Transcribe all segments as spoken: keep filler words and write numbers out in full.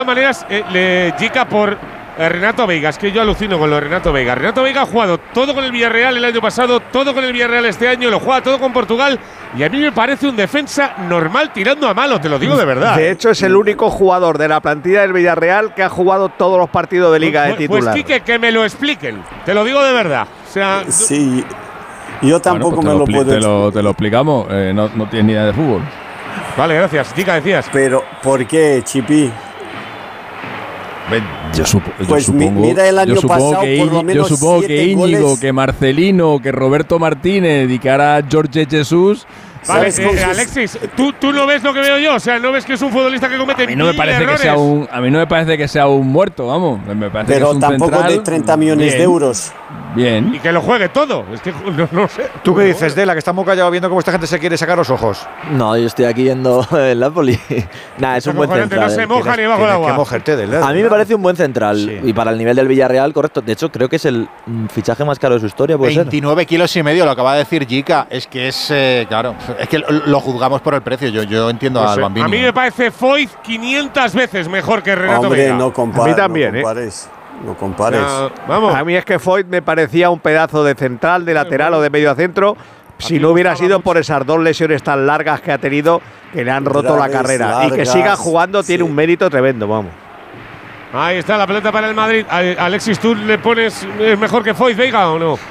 todas maneras, eh, le Jica por eh, Renato Veiga. Es que yo alucino con lo de Renato Veiga. Renato Veiga ha jugado todo con el Villarreal el año pasado, todo con el Villarreal este año, lo juega todo con Portugal. Y a mí me parece un defensa normal tirando a malo, te lo digo de verdad. De hecho, es el único jugador de la plantilla del Villarreal que ha jugado todos los partidos de Liga pues, de titular. Pues, Quique, que me lo expliquen. Te lo digo de verdad. O sea, sí, yo tampoco bueno, pues me lo, lo puedo. Te lo, te lo explicamos. Eh, no, no tienes ni idea de fútbol. Vale, gracias. Jica, decías. Pero, ¿por qué, Chipi? Yo, supo, yo pues supongo, mira el año yo supongo pasado que, por lo menos yo supongo que Íñigo, goles. que Marcelino, que Roberto Martínez y que ahora Jorge Jesús. Vale, eh, Alexis, ¿tú, tú no ves lo que veo yo, o sea, no ves que es un futbolista que comete A mí no me parece errores. que sea un, a mí no me parece que sea un muerto, vamos. Me parece Pero que es un tampoco central, de treinta millones bien, de euros. Bien. Y que lo juegue todo. Es que no, no sé. ¿Tú qué dices, Dela? Que estamos callados viendo cómo esta gente se quiere sacar los ojos. No, yo estoy aquí yendo el Napoli. Nada, es un buen central. No se moja ni bajo el agua. Que mojerte, Dela. A mí me parece un buen central. Sí. Y para el nivel del Villarreal, correcto. De hecho, creo que es el mm, fichaje más caro de su historia. ¿Puede veintinueve ser? kilos y medio, lo acaba de decir Jica. Es que es, eh, claro, es que lo, lo juzgamos por el precio. Yo, yo entiendo Pues al Bambini. A mí me parece Foyt quinientas veces mejor que Renato Hombre, Veiga. no compares. A mí también, no compares. ¿eh? No compares. Ya, vamos. A mí es que Foyt me parecía un pedazo de central, de lateral o de medio centro, si no hubiera sido por esas dos lesiones tan largas que ha tenido, que le han roto la Graves, carrera. largas, y que siga jugando sí. tiene un mérito tremendo, vamos. Ahí está la pelota para el Madrid. A- Alexis, ¿tú le pones es mejor que Foyt Veiga o no?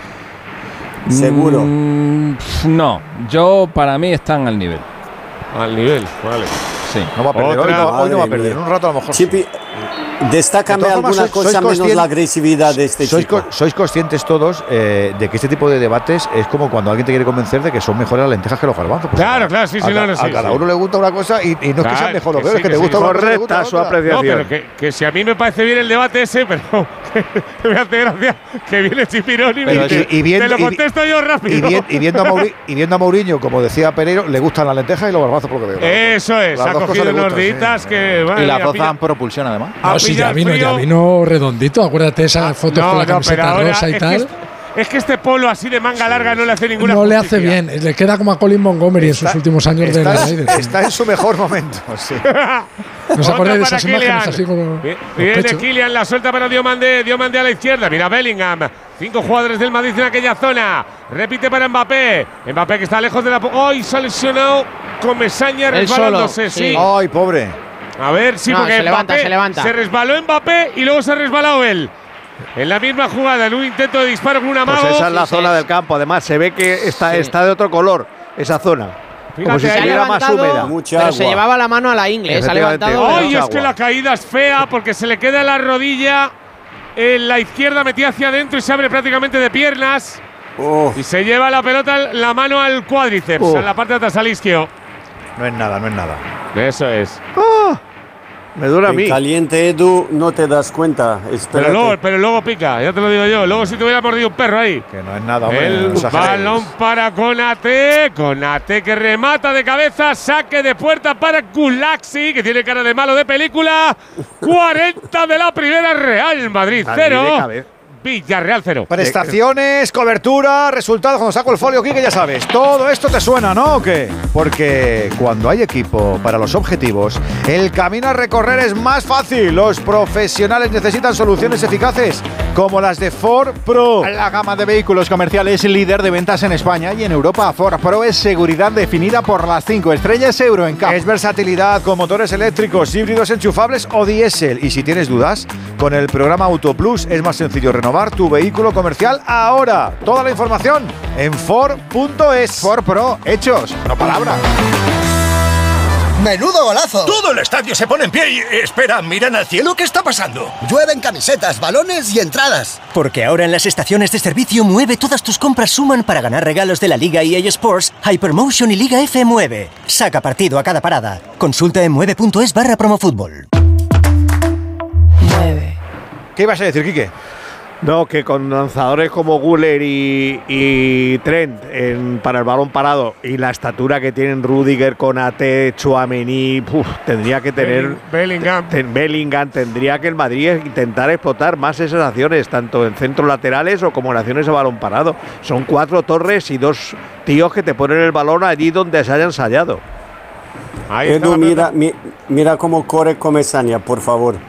Seguro. Mm, no, yo para mí están al nivel. Al nivel, vale. Sí. No va a perder. Hoy Otra. no, hoy no va a Madre perder. En mía. un rato a lo mejor. Chipi, destácame De todas formas, alguna sois- cosa sois menos conscien- la agresividad de este Sois, chico. co- sois conscientes todos eh, de que este tipo de debates es como cuando alguien te quiere convencer de que son mejores las lentejas que los garbanzos. Pues Claro, a- claro, sí, sí, a, no, no, a sí, cada sí. uno le gusta una cosa y, y no es que Claro, sea mejor o que peor, sí, es que que te sí. gusta una cosa, te Correcta gusta la su otra. apreciación. No, pero que, que si a mí me parece bien el debate ese, pero que me hace gracia que viene Chipironi y me Pero dice, y- y viendo- te lo y- contesto yo rápido. Y, bien- y viendo a Mauri- y viendo a Mourinho, como decía Pereiro, le gustan las lentejas y los garbanzos por lo que veo. Eso es, Las ha dos cosas cogido le unos gustan, sí. días que… madre Y las mía, dos pilla- dan propulsión, además. a No, sí, ya pillar vino, ya frío. vino redondito. Acuérdate esas fotos con la camiseta ahora rosa y es tal. Que este, es que este polo así de manga larga no le hace ninguna No le hace justicia. bien. Le queda como a Colin Montgomery en sus Está- últimos años de está, la Raiders. está en su mejor momento. Sí. ¿No os Otra acordáis de para esas imágenes Kylian. así con los Bien- Viene pechos? Kylian, la suelta para Diomande, Diomande a la izquierda. Mira Bellingham. Cinco jugadores del Madrid en aquella zona. Repite para Mbappé. Mbappé que está lejos de la… ¡Ay, se ha lesionado! Comesaña Él resbalándose, solo, sí. sí. Ay, pobre. A ver, sí, No, porque se levanta, Mbappé se levanta. se resbaló Mbappé y luego se ha resbalado él. En la misma jugada, en un intento de disparo con una Pues mano. esa es la sí, zona sí. del campo. Además, se ve que está, Sí. está de otro color esa zona. Como si Fíjate, Se ha estuviera más levantado, húmeda. Mucha pero agua. se llevaba la mano a la ingle. Se ha Efectivamente. levantado. ¡Ay, mucha es que agua. la caída es fea porque se le queda en la rodilla! En la izquierda metía hacia adentro y se abre prácticamente de piernas. Oh, Y se lleva la pelota, la mano al cuádriceps, Oh. en la parte de atrás al isquio. No es nada, no es nada. Eso es. Me duele a en mí. caliente, Edu, no te das cuenta. Pero Espérate. luego, pero luego pica, ya te lo digo yo. Luego si te hubiera mordido un perro ahí. Que no es nada, hombre. El no exageres. balón para Konate. Konate que remata de cabeza. Saque de puerta para Gulaxi, que tiene cara de malo de película. cuarenta de la primera, Real Madrid A mí de cero. cabeza. Villarreal cero. Prestaciones, cobertura, resultados. Cuando saco el folio aquí, que ya sabes, todo esto te suena, ¿no? ¿O qué? Porque cuando hay equipo para los objetivos, el camino a recorrer es más fácil. Los profesionales necesitan soluciones eficaces, como las de Ford Pro. La gama de vehículos comerciales líder de ventas en España y en Europa. Ford Pro es seguridad definida por las cinco estrellas Euro en Cap. Es versatilidad con motores eléctricos, híbridos enchufables o diésel. Y si tienes dudas, con el programa Auto Plus es más sencillo renovar tu vehículo comercial ahora. Toda la información en Ford punto es. Ford Pro, hechos, no palabras. ¡Menudo golazo! Todo el estadio se pone en pie y… Espera, miran al cielo, ¿qué está pasando? Llueven camisetas, balones y entradas. Porque ahora en las estaciones de servicio Mueve todas tus compras suman para ganar regalos de la Liga E A Sports, Hypermotion y Liga F Mueve. Saca partido a cada parada. Consulta en mueve punto es barra promofútbol. ¿Qué ibas a decir, Quique? No, que con lanzadores como Güler y, y Trent en- para el balón parado y la estatura que tienen Rudiger, Konate, Tchouaméni, puf, tendría que tener… Bellingham. ten- Bellingham, tendría que el Madrid intentar explotar más esas acciones, tanto en centros laterales o como en acciones a balón parado. Son cuatro torres y dos tíos que te ponen el balón allí donde se haya ensayado. Ahí está Edu, la mira, pelota. mi- mira cómo corre Comesaña, por favor.